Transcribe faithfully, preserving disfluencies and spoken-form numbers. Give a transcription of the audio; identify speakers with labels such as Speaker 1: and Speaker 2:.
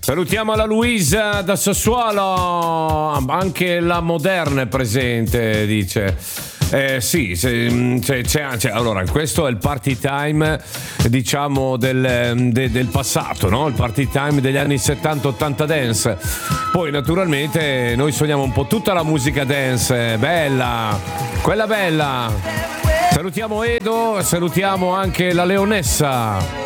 Speaker 1: Salutiamo la Luisa da Sassuolo, anche la Moderna è presente, dice. Eh sì, c'è, c'è, c'è, allora questo è il party time, diciamo del, de, del passato, no? Il party time degli anni settanta ottanta dance. Poi naturalmente noi suoniamo un po' tutta la musica dance, bella, quella bella. Salutiamo Edo, salutiamo anche la Leonessa.